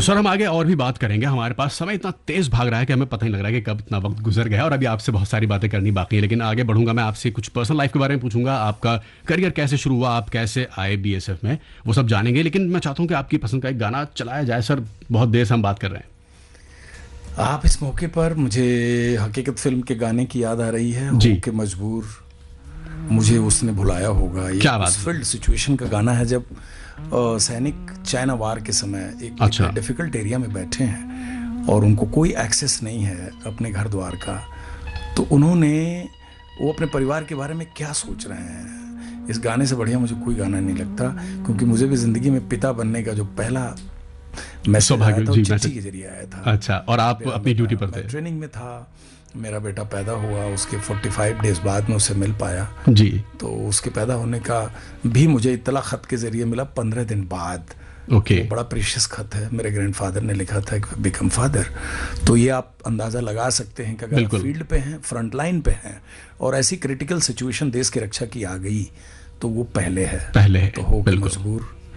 Sir हम आगे और भी बात करेंगे, हमारे पास समय इतना तेज भाग रहा है कि हमें पता नहीं लग रहा है कि कब इतना वक्त गुजर गया, और अभी आपसे बहुत सारी बातें करनी बाकी है। लेकिन आगे बढ़ूंगा, मैं आपसे कुछ पर्सनल लाइफ के बारे में पूछूंगा, आपका करियर कैसे शुरू हुआ, आप कैसे आए बीएसएफ में, वो सब जानेंगे। लेकिन मैं चाहता हूँ कि आपकी पसंद का एक गाना चलाया जाए सर, बहुत देर से हम बात कर रहे हैं। आप इस मौके पर मुझे हकीकत फिल्म के गाने की याद आ रही है, हो के मजबूर मुझे उसने भुलाया होगा। ये क्या बात उस फील्ड सिचुएशन का गाना है जब सैनिक चाइना वार के समय एक डिफिकल्ट एरिया में बैठे हैं और उनको कोई एक्सेस नहीं है अपने घर द्वार का, तो उन्होंने वो अपने परिवार के बारे में क्या सोच रहे हैं। इस गाने से बढ़िया मुझे कोई गाना नहीं लगता, क्योंकि मुझे भी ज़िंदगी में पिता बनने का जो पहला मैसेज आया था वो चिट्ठी के जरिए आया था। अच्छा, और आप अपनी ड्यूटी पर थे? ट्रेनिंग में था, मेरा बेटा पैदा हुआ, उसके 45 डेज बाद में उसे मिल पाया जी। तो उसके पैदा होने का भी मुझे इत्तला ख़त के ज़रिए मिला 15 दिन बाद। ओके। बड़ा प्रीशियस खत है, मेरे ग्रैंडफादर ने लिखा था कि बिकम फादर। तो ये आप अंदाज़ा लगा सकते हैं कि अगर फील्ड पे हैं, फ्रंट लाइन पे हैं और ऐसी क्रिटिकल सिचुएशन देश की रक्षा की आ गई तो वो पहले है पहले है। तो हो के मजबूर